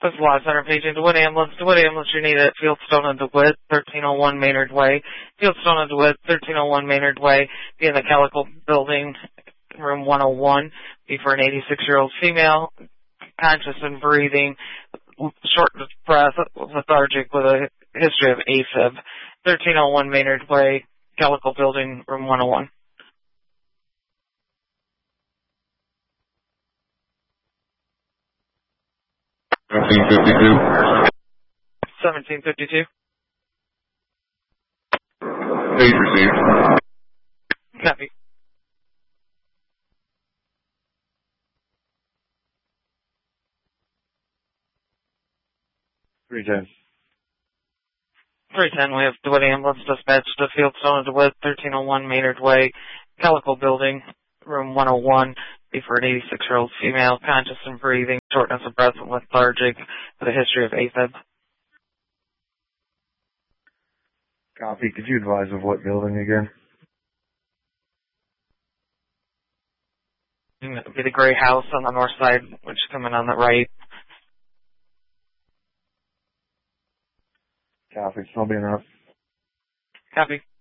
This is Live Center paging DeWitt Ambulance. DeWitt Ambulance, you need at Fieldstone and DeWitt, 1301 Maynard Way. Fieldstone and DeWitt, 1301 Maynard Way. Be in the Calico Building, room 101. Be for an 86-year-old female, conscious and breathing, short of breath, lethargic, with a history of AFib. 1301 Maynard Way, Calico Building, room 101. $17.52. Please receive. Copy. $310. 310, we have DeWitt Ambulance dispatched to Fieldstone and DeWitt, 1301 Maynard Way, Calico Building, room 101. Be for an 86-year-old female, conscious and breathing, shortness of breath and lethargic, with a history of AFib. Copy. Could you advise of what building again? It would be the gray house on the north side, which is coming on the right. Copy. I'll be enough. Copy.